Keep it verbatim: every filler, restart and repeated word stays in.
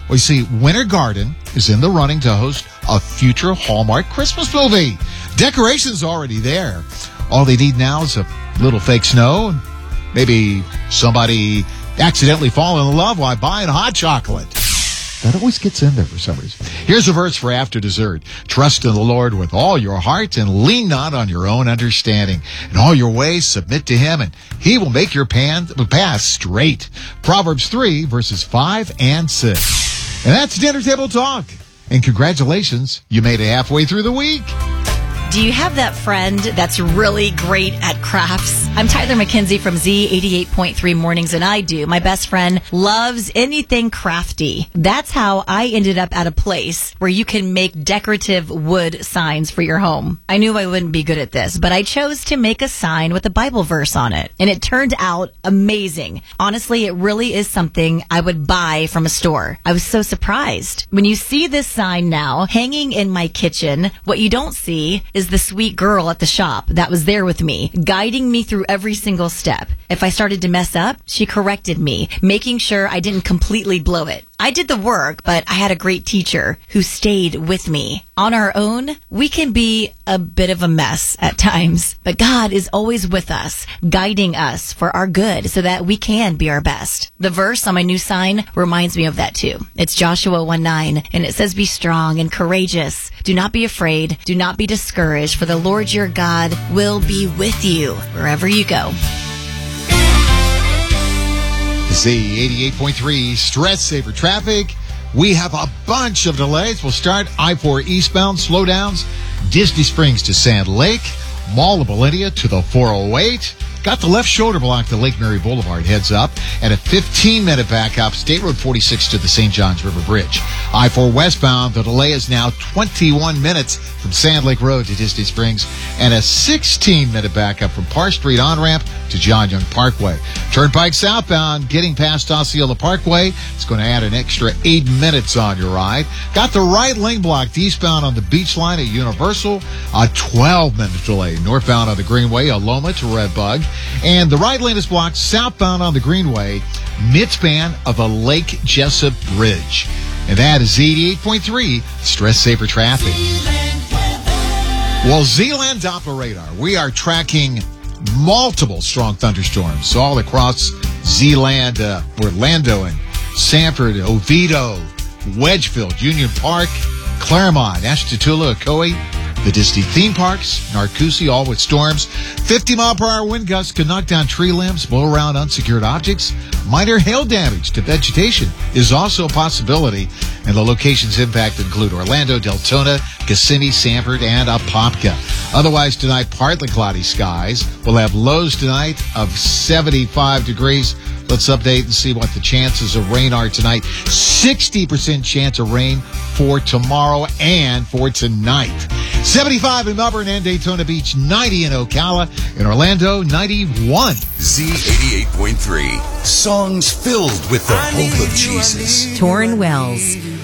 Well, you see, Winter Garden is in the running to host a future Hallmark Christmas movie. Decorations already there. All they need now is a little fake snow, and maybe somebody accidentally fall in love while buying hot chocolate. That always gets in there for some reason. Here's a verse for after dessert. Trust in the Lord with all your heart and lean not on your own understanding. In all your ways submit to him, and he will make your pan, path straight. Proverbs three, verses five and six. And that's Dinner Table Talk. And congratulations, you made it halfway through the week. Do you have that friend that's really great at crafts? I'm Tyler McKenzie from Z eighty-eight point three Mornings, and I do. My best friend loves anything crafty. That's how I ended up at a place where you can make decorative wood signs for your home. I knew I wouldn't be good at this, but I chose to make a sign with a Bible verse on it, and it turned out amazing. Honestly, it really is something I would buy from a store. I was so surprised. When you see this sign now hanging in my kitchen, what you don't see is the sweet girl at the shop that was there with me, guiding me through every single step. If I started to mess up, she corrected me, making sure I didn't completely blow it. I did the work, but I had a great teacher who stayed with me. On our own, we can be a bit of a mess at times, but God is always with us, guiding us for our good so that we can be our best. The verse on my new sign reminds me of that too. It's Joshua one nine, and it says, "Be strong and courageous. Do not be afraid. Do not be discouraged, for the Lord your God will be with you wherever you go." Z eighty-eight point three, Stress Saver Traffic. We have a bunch of delays. We'll start I four eastbound, slowdowns, Disney Springs to Sand Lake, Mall of Millennia to the four oh eight. Got the left shoulder block to Lake Mary Boulevard, heads up, and a fifteen-minute backup, State Road forty-six to the Saint Johns River Bridge. I four westbound, the delay is now twenty-one minutes from Sand Lake Road to Disney Springs, and a sixteen-minute backup from Park Street on-ramp to John Young Parkway. Turnpike southbound, getting past Osceola Parkway, it's going to add an extra eight minutes on your ride. Got the right lane blocked eastbound on the beach line at Universal, a twelve-minute delay northbound on the Greenway, Aloma to Red Bug. And the right lane is blocked southbound on the Greenway, midspan of the Lake Jessup Bridge. And that is eighty-eight point three, Stress Saver Traffic. Well, Zealand Doppler Radar, we are tracking multiple strong thunderstorms all across Zealand, uh, Orlando and Sanford, Oviedo, Wedgefield, Union Park, Claremont, Ashtabula, Ocoee, the Disney theme parks, Narcoossee, all with storms. fifty mile per hour wind gusts can knock down tree limbs, blow around unsecured objects. Minor hail damage to vegetation is also a possibility. And the locations impacted include Orlando, Deltona, Kissimmee, Sanford, and Apopka. Otherwise, tonight, partly cloudy skies. We'll have lows tonight of seventy-five degrees. Let's update and see what the chances of rain are tonight. sixty percent chance of rain for tomorrow and for tonight. seventy-five in Melbourne and Daytona Beach, ninety in Ocala, in Orlando, ninety-one. Z eighty-eight point three, songs filled with the hope of Jesus. Torrin Wells.